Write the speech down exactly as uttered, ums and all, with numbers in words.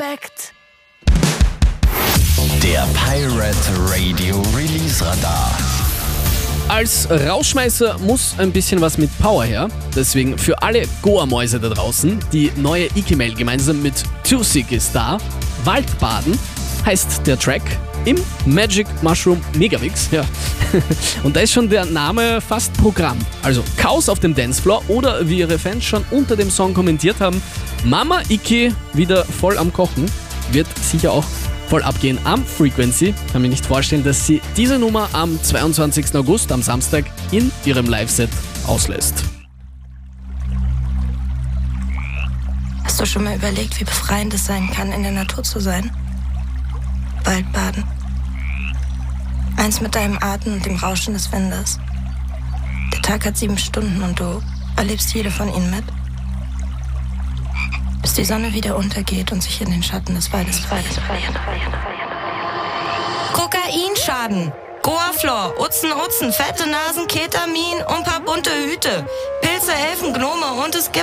Respekt. Der Pirate Radio Release Radar. Als Rausschmeißer muss ein bisschen was mit Power her. Deswegen für alle Goa-Mäuse da draußen, die neue Ike-Mail gemeinsam mit Tusik ist da. Waldbaden heißt der Track im Magic Mushroom Megamix. Ja. Und da ist schon der Name fast Programm. Also Chaos auf dem Dancefloor oder wie ihre Fans schon unter dem Song kommentiert haben, Mama Ike wieder voll am Kochen. Wird sicher auch voll abgehen am Frequency. Kann mir nicht vorstellen, dass sie diese Nummer am zweiundzwanzigsten August, am Samstag, in ihrem Live-Set auslässt. Hast du schon mal überlegt, wie befreiend es sein kann, in der Natur zu sein? Waldbaden. Eins mit deinem Atem und dem Rauschen des Windes. Der Tag hat sieben Stunden und du erlebst jede von ihnen mit. Bis die Sonne wieder untergeht und sich in den Schatten des Waldes verliert. Kokainschaden, Goaflor, Utzen, Utzen, fette Nasen, Ketamin und paar bunte Hüte. Pilze helfen Gnome und es gibt